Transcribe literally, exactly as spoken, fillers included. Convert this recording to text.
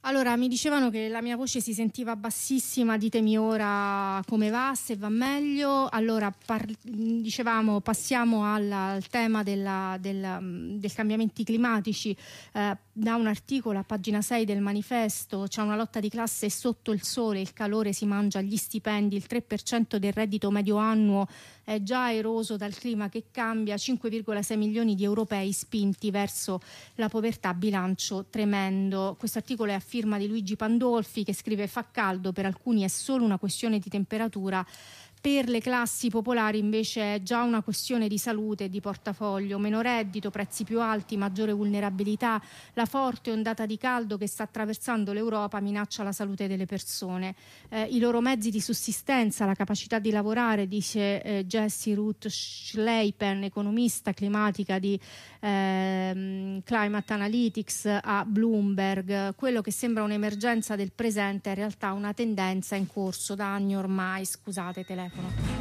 Allora, mi dicevano che la mia voce si sentiva bassissima, ditemi ora come va, se va meglio. Allora, par- dicevamo, passiamo alla- al tema della, della, del cambiamenti climatici. Eh, da un articolo a pagina sei del Manifesto: c'è una lotta di classe sotto il sole, il calore si mangia gli stipendi, il tre per cento del reddito medio annuo è già eroso dal clima che cambia, cinque virgola sei milioni di europei spinti verso la povertà, bilancio tremendo. Questo articolo è a firma di Luigi Pandolfi, che scrive: fa caldo, per alcuni è solo una questione di temperatura, per le classi popolari invece è già una questione di salute e di portafoglio, meno reddito, prezzi più alti, maggiore vulnerabilità. La forte ondata di caldo che sta attraversando l'Europa minaccia la salute delle persone, eh, i loro mezzi di sussistenza, la capacità di lavorare, dice eh, Jessie Ruth Schleipen, economista climatica di eh, Climate Analytics a Bloomberg. Quello che sembra un'emergenza del presente è in realtà una tendenza in corso da anni ormai. Scusate, telefono.